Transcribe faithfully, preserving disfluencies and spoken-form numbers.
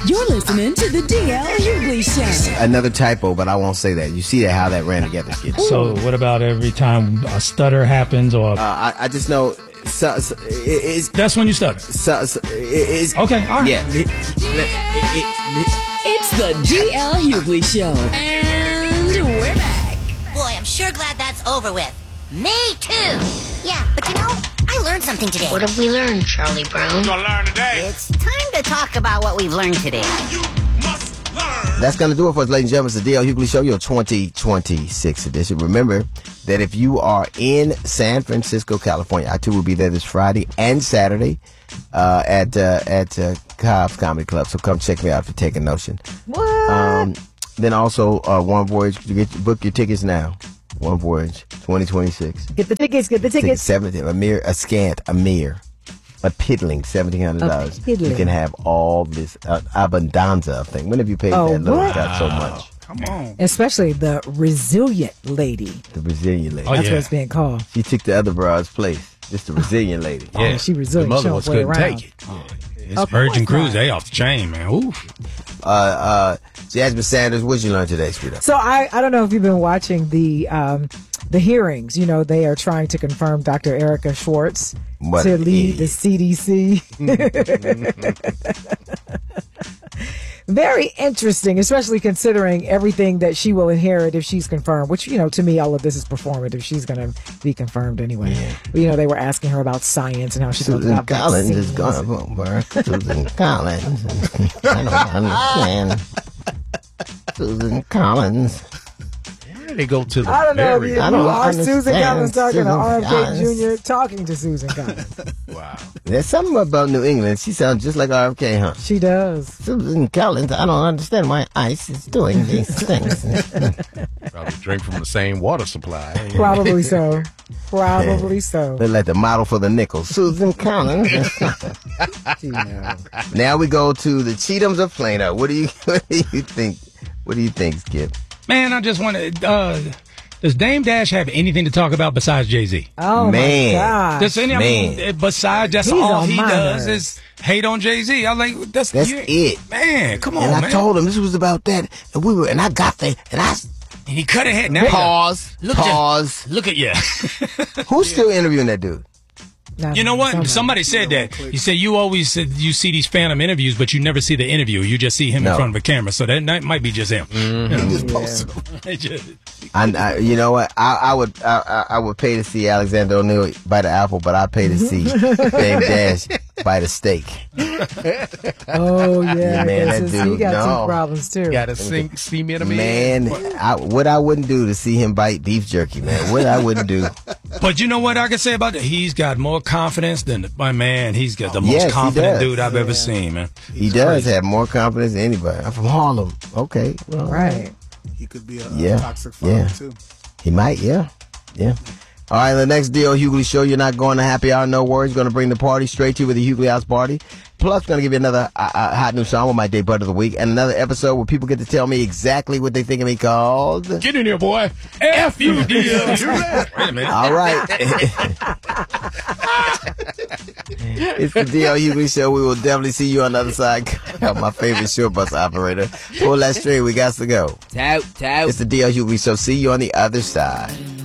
You're listening to the D L Hughley Show. Another typo, but I won't say that. You see that how that ran together, Skip. So what about every time a stutter happens or... Uh, I, I just know... So, so, it, it's, That's when you stutter. So, so, it, it's, okay, all right. Yeah. It, it, it, it, it's the D L Hughley Show. And we're back. Boy, I'm sure glad that's over with. Me too. Yeah, but you know, I learned something today. What have we learned, Charlie Brown? We're gonna learn today. It's time to talk about what we've learned today. You must learn. That's going to do it for us, ladies and gentlemen. It's the D L Hughley Show, your twenty twenty-six edition. Remember that if you are in San Francisco, California, I too will be there this Friday and Saturday uh, at uh, at uh, Cobb's Comedy Club. So come check me out for Taking Notion. What? Um, then also, uh, One Voyage, you get, book your tickets now. One Voyage, twenty twenty-six. Get the tickets, get the tickets. seventeen, a mere, a scant, a mere, a piddling seventeen hundred dollars. You can have all this uh, abundanza of things. When have you paid Oh, that little what? got so much? Come on. Especially the resilient lady. The Brazilian lady. Oh, That's yeah. what it's being called. She took the other broad's place. Just the Brazilian lady. Oh, she resilient. The mother She don't ones play couldn't around. take it. It's Of Virgin course Cruise, not. they off the chain, man. Ooh. Uh, uh, Jasmine Sanders, what did you learn today, sweetheart? So I, I don't know if you've been watching the um, the hearings. You know, they are trying to confirm Doctor Erica Schwartz What to an lead idiot. the C D C. Very interesting, especially considering everything that she will inherit if she's confirmed, which, you know, to me, all of this is performative. She's going to be confirmed anyway. But, you know, they were asking her about science and how she felt Susan about Collins vaccines. is gone for work. Susan Collins. I don't understand. Susan Collins. Where did they go to the I don't know if very- you, I you don't are Susan understand Collins talking to Susan R F K Collins. Junior talking to Susan Collins. Wow. There's something about New England. She sounds just like R F K, huh? She does. Susan Collins, I don't understand why ICE is doing these things. Probably drink from the same water supply. Probably so. Probably so. They're like the model for the nickel. Susan Collins. You know. Now we go to the Cheatums of Plano. What do you what do you think? What do you think, Skip? Man, I just want to... Uh, does Dame Dash have anything to talk about besides Jay-Z? Oh, Man. my God. Does any, I mean, besides, that's He's all on he my does nerves. is hate on Jay-Z. I'm like, that's, That's you- it. Man, come on, And I man. told him this was about that, and we were, and I got there, and I And he cut ahead. Now pause, Look pause. At, look at you. Who's still interviewing that dude? Nah, You know what? somebody. Somebody said that. He said you always said you see these phantom interviews, but you never see the interview. You just see him No. in front of a camera. So that, that might be just him. Mm-hmm. You know? Just posted him. They just- I, I, you know what? I, I would, I, I I would pay to see Alexander O'Neal bite the apple, but I pay to see Dame Dash bite a steak. Oh, yeah. Yeah, man, because that he dude, got no. two problems, too. Gotta sing, see me in a Man, I, what I wouldn't do to see him bite beef jerky, man. What I wouldn't do. But you know what I can say about that? He's got more confidence than my man. He's got the most Yes, he confident does. dude I've ever seen, man. He does have more confidence than anybody. I'm from Harlem. Okay, well, Right. He could be a, a Yeah, toxic father, yeah. too. he might. Yeah, yeah. All right, the next D L Hughley Show. You're not going to happy hour. No worries. Going to bring the party straight to you with the Hughley House Party. Plus, going to give you another uh, uh, hot new song with my day butt of the week, and another episode where people get to tell me exactly what they think of me called. Get in here, boy. F you, D L. Wait a minute. All right. It's the D L Hughley Show. We will definitely see you on the other side. My favorite short bus operator. Pull that string. We got to go. Tout, tout. It's the D L Hughley Show. See you on the other side.